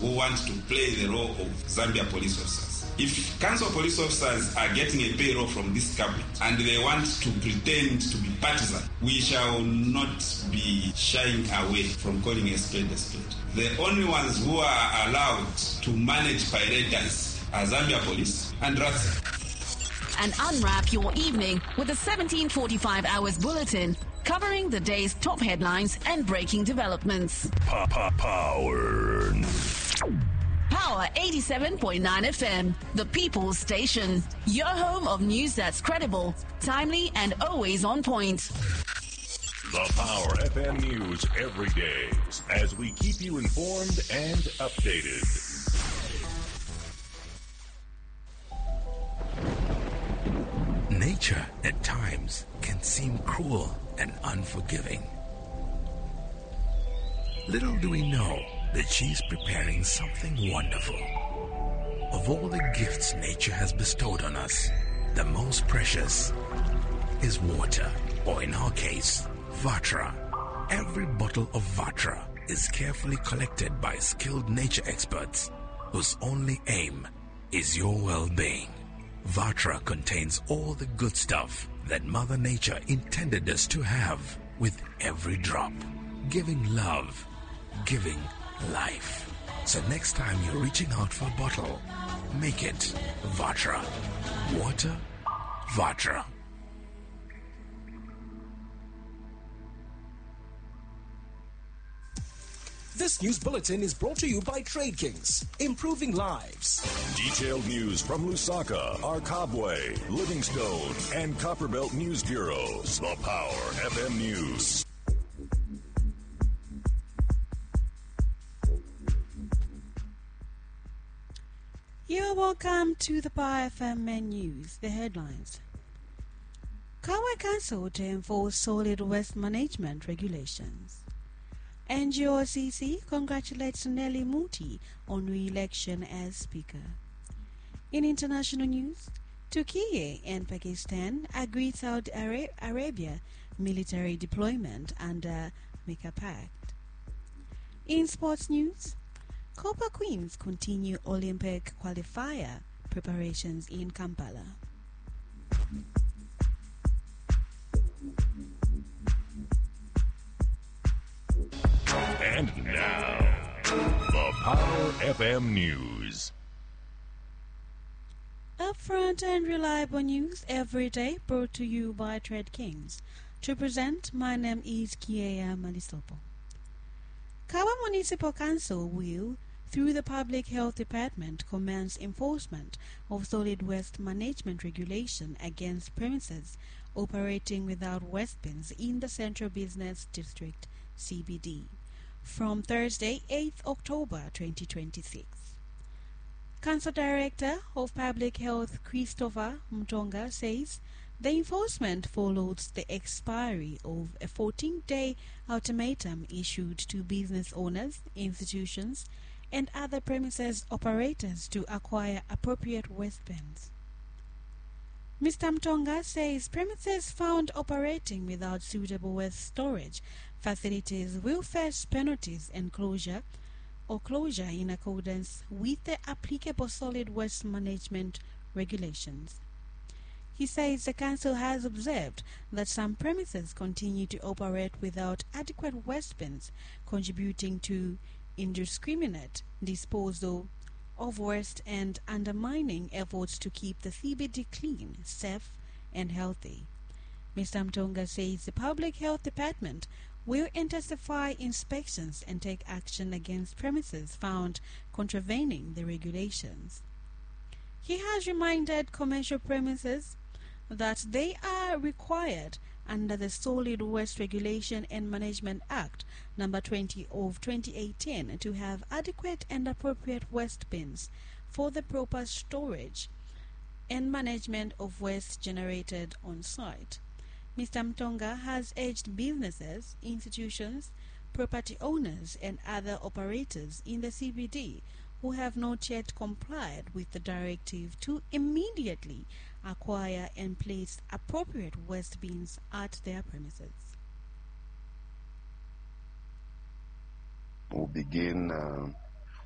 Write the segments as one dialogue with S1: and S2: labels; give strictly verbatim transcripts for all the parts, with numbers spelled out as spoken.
S1: who want to play the role of Zambia police officers. If council police officers are getting a payroll from this government and they want to pretend to be partisan, we shall not be shying away from calling a spade a spade. The only ones who are allowed to manage pirates are Zambia police and R A S A.
S2: And unwrap your evening with the seventeen forty-five hours bulletin covering the day's top headlines and breaking developments.
S3: Power.
S2: Power eighty-seven point nine F M, the People's Station. Your home of news that's credible, timely, and always on point.
S3: The Power F M News every day as we keep you informed and updated.
S4: Nature at times can seem cruel and unforgiving. Little do we know that she's preparing something wonderful. Of all the gifts nature has bestowed on us, the most precious is water, or in our case, Vatra. Every bottle of Vatra is carefully collected by skilled nature experts whose only aim is your well-being. Vatra contains all the good stuff that Mother Nature intended us to have with every drop, giving love, giving life. So next time you're reaching out for a bottle, make it Vatra. Water, Vatra.
S5: This news bulletin is brought to you by Trade Kings, improving lives.
S3: Detailed news from Lusaka, Arkabwe, Livingstone, and Copperbelt News Bureaus. The Power F M News.
S6: You're welcome to the Power F M News. The headlines. Kawa Council to enforce solid waste management regulations. N G O C C congratulates Nelly Muti on re-election as Speaker. In international news, Turkey and Pakistan agreed Saudi Arabia military deployment under Mecca Pact. In sports news, Copa Queens continue Olympic qualifier preparations in Kampala.
S3: And now, the Power F M News.
S6: Upfront and reliable news every day, brought to you by Trade Kings. To present, my name is Kiea Malisopo. Kawa Municipal Council will, through the Public Health Department, commence enforcement of solid waste management regulation against premises operating without waste bins in the Central Business District, C B D, from Thursday, eighth October twenty twenty-six. Council Director of Public Health Christopher Mtonga says the enforcement follows the expiry of a fourteen-day ultimatum issued to business owners, institutions, and other premises operators to acquire appropriate waste bins. Mister Mtonga says premises found operating without suitable waste storage facilities will face penalties and closure or closure in accordance with the applicable solid waste management regulations. He says the council has observed that some premises continue to operate without adequate waste bins, contributing to indiscriminate disposal of waste and undermining efforts to keep the C B D clean, safe, and healthy. Mister Mtonga says the Public Health Department will intensify inspections and take action against premises found contravening the regulations. He has reminded commercial premises that they are required under the Solid Waste Regulation and Management Act number twenty of twenty eighteen to have adequate and appropriate waste bins for the proper storage and management of waste generated on site. Mister Mtonga has urged businesses, institutions, property owners and other operators in the C B D who have not yet complied with the directive to immediately acquire and place appropriate waste bins at their premises.
S7: We'll begin uh,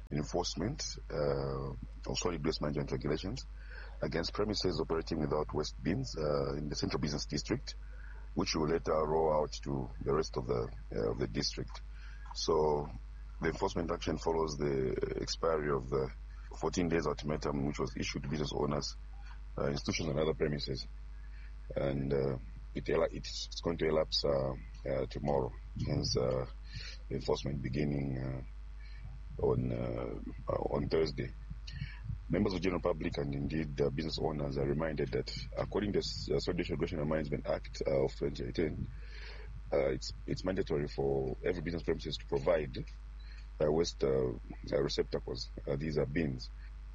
S7: enforcement uh, of solid waste management regulations against premises operating without waste bins uh, in the Central Business District, which will later roll out to the rest of the uh, of the district. So the enforcement action follows the expiry of the fourteen days ultimatum which was issued to business owners, uh, institutions and other premises, and uh, it, it's going to elapse uh, uh, tomorrow, hence uh, enforcement beginning uh, on uh, on Thursday. Members of the general public and indeed uh, business owners are reminded that according to the uh, Solid Waste Regulation and Management Act uh, of twenty eighteen, uh, it's it's mandatory for every business premises to provide uh, waste uh, uh, receptacles. Uh, these are bins.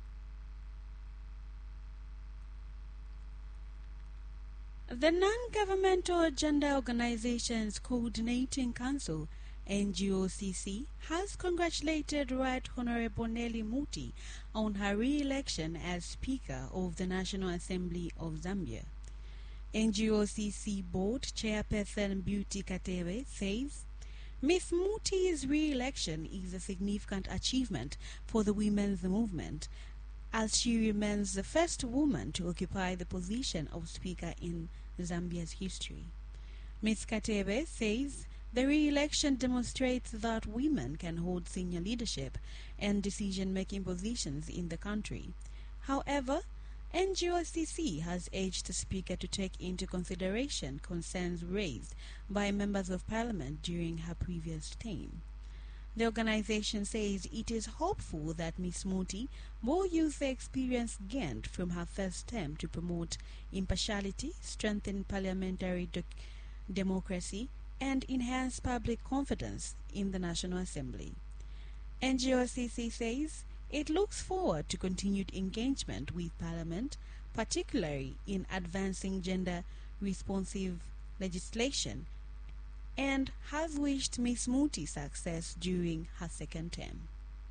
S6: The Non-Governmental Gender Organizations Coordinating Council, N G O C C, has congratulated Right Honorable Nelly Muti on her re-election as Speaker of the National Assembly of Zambia. N G O C C Board Chairperson Beauty Katebe says, Miss Muti's re-election is a significant achievement for the women's movement, as she remains the first woman to occupy the position of Speaker in Zambia's history. Miz Katebe says the re-election demonstrates that women can hold senior leadership and decision-making positions in the country. However, N G O C C has urged the Speaker to take into consideration concerns raised by members of Parliament during her previous term. The organization says it is hopeful that Miz Muti will use the experience gained from her first term to promote impartiality, strengthen parliamentary de- democracy, and enhance public confidence in the National Assembly. N G O C C says it looks forward to continued engagement with Parliament, particularly in advancing gender-responsive legislation, and has wished Miz Muti success during her second term.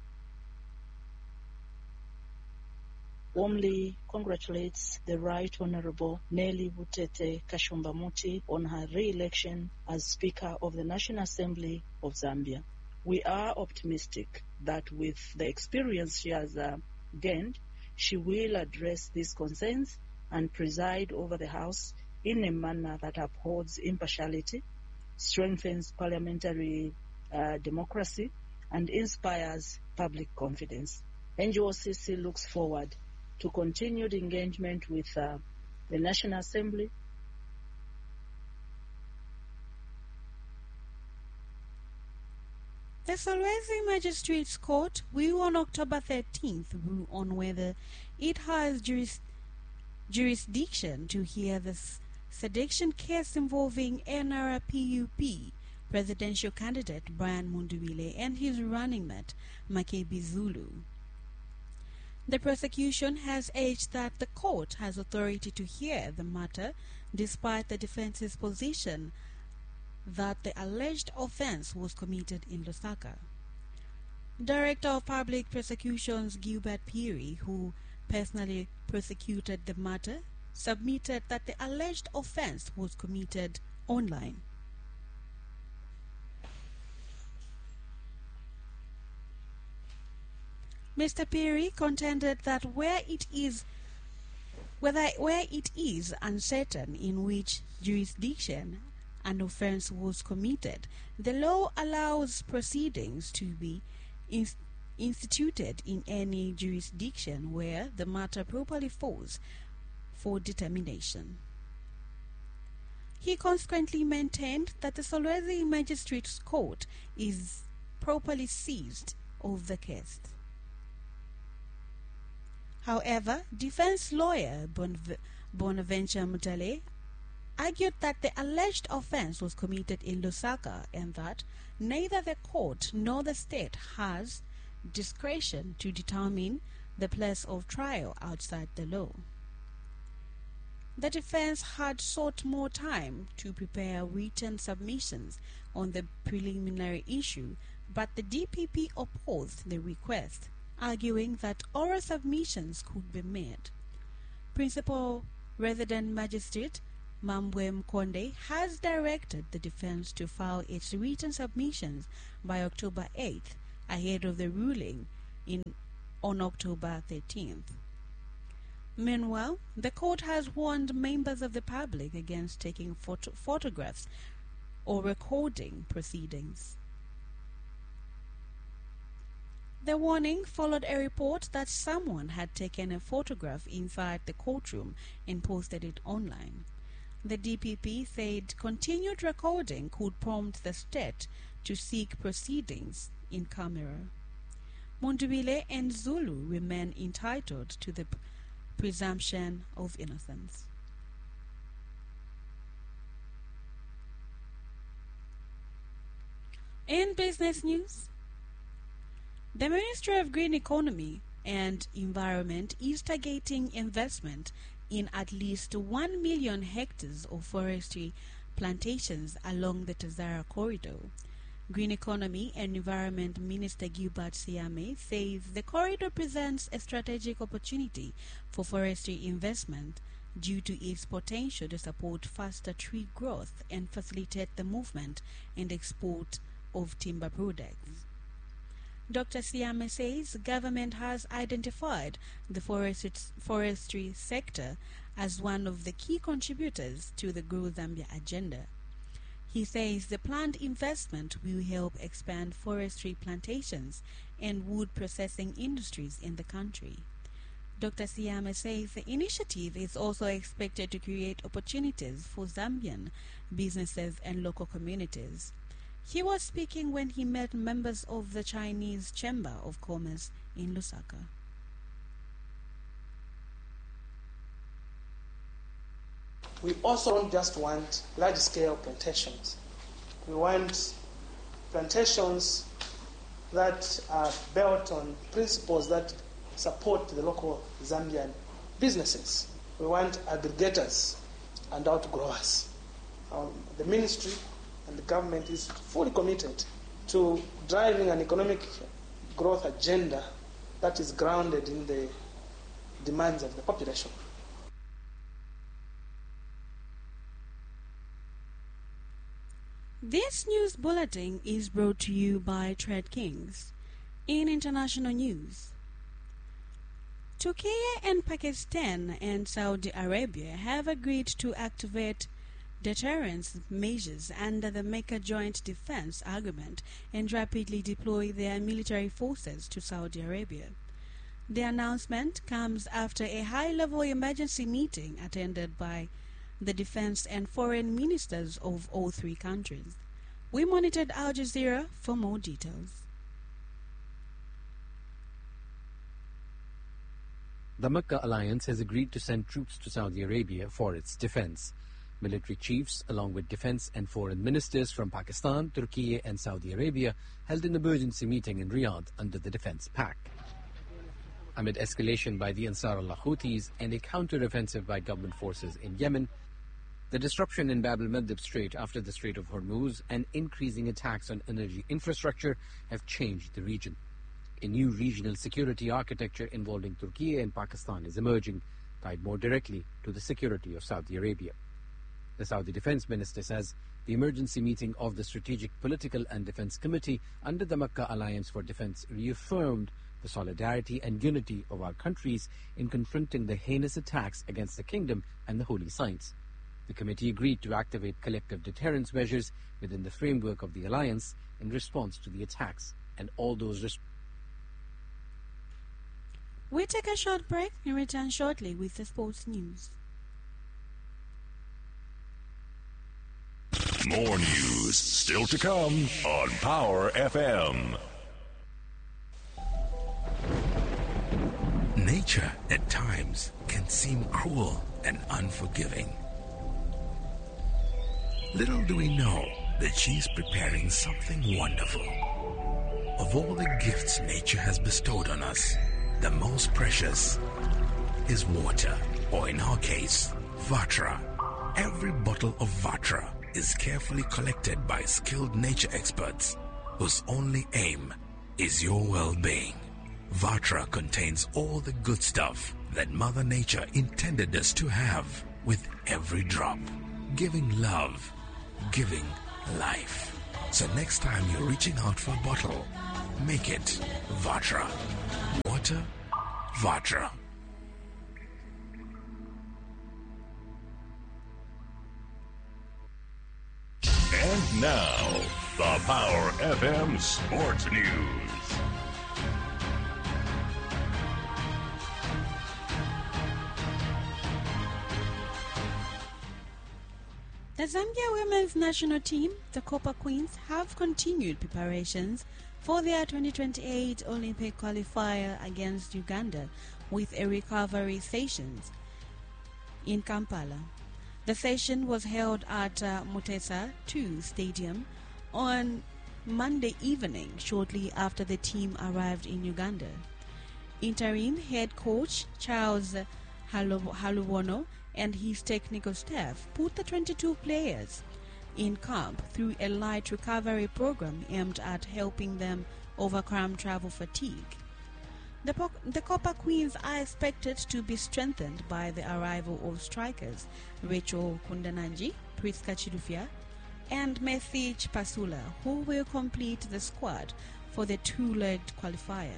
S8: Warmly congratulates the Right Honorable Nelly Butete Kashumba Muti on her re-election as Speaker of the National Assembly of Zambia. We are optimistic that with the experience she has uh, gained, she will address these concerns and preside over the House in a manner that upholds impartiality, strengthens parliamentary uh, democracy, and inspires public confidence. N G O C C looks forward to continued engagement with uh, the National Assembly.
S6: The Solwezi Magistrates Court will on October thirteenth rule on whether it has juris- jurisdiction to hear the s- sedition case involving N R P U P presidential candidate Brian Munduwile and his running mate Makebi Zulu. The prosecution has urged that the court has authority to hear the matter despite the defense's position that the alleged offense was committed in Lusaka. Director of Public Prosecutions Gilbert Peary, who personally prosecuted the matter, submitted that the alleged offense was committed online. Mister Peary contended that where it is whether where it is uncertain in which jurisdiction an offense was committed, the law allows proceedings to be in, instituted in any jurisdiction where the matter properly falls for determination. He consequently maintained that the Solwezi Magistrates Court is properly seized of the case. However, defense lawyer Bonv- Bonaventure Mutale argued that the alleged offense was committed in Lusaka and that neither the court nor the state has discretion to determine the place of trial outside the law. The defense had sought more time to prepare written submissions on the preliminary issue, but the D P P opposed the request, arguing that oral submissions could be made. Principal Resident Magistrate Mambwe Mkonde has directed the defense to file its written submissions by October eighth, ahead of the ruling in on October thirteenth. Meanwhile, the court has warned members of the public against taking photo photographs or recording proceedings. The warning followed a report that someone had taken a photograph inside the courtroom and posted it online. The D P P said continued recording could prompt the state to seek proceedings in camera. Mundubile and Zulu remain entitled to the presumption of innocence. In business news, the Ministry of Green Economy and Environment is targeting investment in at least one million hectares of forestry plantations along the Tazara corridor. Green Economy and Environment Minister Gilbert Siame says the corridor presents a strategic opportunity for forestry investment due to its potential to support faster tree growth and facilitate the movement and export of timber products. Doctor Siame says government has identified the forestry, forestry sector as one of the key contributors to the Grow Zambia agenda. He says the planned investment will help expand forestry plantations and wood processing industries in the country. Doctor Siame says the initiative is also expected to create opportunities for Zambian businesses and local communities. He was speaking when he met members of the Chinese Chamber of Commerce in Lusaka.
S9: We also don't just want large-scale plantations. We want plantations that are built on principles that support the local Zambian businesses. We want aggregators and outgrowers. Um, the ministry and the government is fully committed to driving an economic growth agenda that is grounded in the demands of the population.
S6: This news bulletin is brought to you by Trade Kings. In international news, Turkey and Pakistan and Saudi Arabia have agreed to activate deterrence measures under the Mecca Joint Defense Agreement and rapidly deploy their military forces to Saudi Arabia. The announcement comes after a high-level emergency meeting attended by the defense and foreign ministers of all three countries. We monitored Al Jazeera for more details.
S10: The Mecca alliance has agreed to send troops to Saudi Arabia for its defense. Military chiefs, along with defense and foreign ministers from Pakistan, Turkey and Saudi Arabia, held an emergency meeting in Riyadh under the Defense Pact. Amid escalation by the Ansar Allah Houthis and a counter-offensive by government forces in Yemen, the disruption in Bab al-Mandeb Strait after the Strait of Hormuz and increasing attacks on energy infrastructure have changed the region. A new regional security architecture involving Turkey and Pakistan is emerging, tied more directly to the security of Saudi Arabia. The Saudi Defense Minister says the emergency meeting of the Strategic Political and Defense Committee under the Mecca Alliance for Defense reaffirmed the solidarity and unity of our countries in confronting the heinous attacks against the kingdom and the holy sites. The committee agreed to activate collective deterrence measures within the framework of the alliance in response to the attacks and all those responsible.
S6: We take a short break and return shortly with the sports news.
S3: More news still to come on Power F M.
S4: Nature at times can seem cruel and unforgiving. Little do we know that she's preparing something wonderful. Of all the gifts nature has bestowed on us, the most precious is water, or in our case, Vatra. Every bottle of Vatra is carefully collected by skilled nature experts whose only aim is your well-being. Vatra contains all the good stuff that Mother Nature intended us to have, with every drop, giving love, giving life. So next time you're reaching out for a bottle, Make it Vatra. Water, Vatra.
S3: And now, the Power F M Sports News.
S6: The Zambia women's national team, the Copper Queens, have continued preparations for their twenty twenty-eight Olympic qualifier against Uganda with a recovery sessions in Kampala. The session was held at uh, Mutesa two Stadium on Monday evening, shortly after the team arrived in Uganda. Interim head coach Charles Haluwono and his technical staff put the twenty-two players in camp through a light recovery program aimed at helping them overcome travel fatigue. The, po- the Copper Queens are expected to be strengthened by the arrival of strikers Rachel Kundananji, Priska Chidufia, and Methi Chipasula, who will complete the squad for the two-legged qualifier.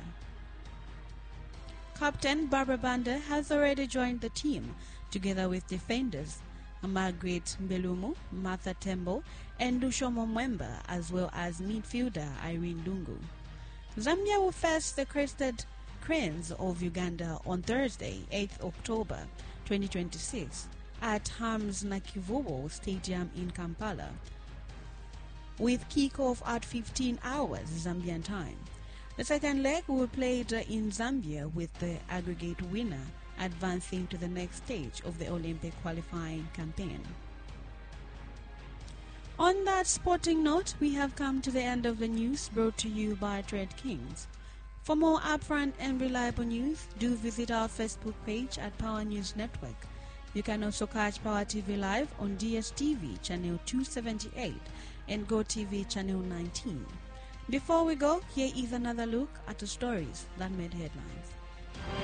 S6: Captain Barbara Banda has already joined the team, together with defenders Margaret Mbelumu, Martha Tembo, and Lushomo Mwemba, as well as midfielder Irene Lungu. Zambia will face the Crested Cranes of Uganda on Thursday, eighth October twenty twenty-six, at Hams Nakivubo Stadium in Kampala, with kick-off at fifteen hours Zambian time. The second leg will be played in Zambia, with the aggregate winner advancing to the next stage of the Olympic qualifying campaign. On that sporting note, we have come to the end of the news brought to you by Trade Kings. For more upfront and reliable news, do visit our Facebook page at Power News Network. You can also catch Power T V Live on D S T V channel two seventy-eight and GoTV channel nineteen. Before we go, here is another look at the stories that made headlines.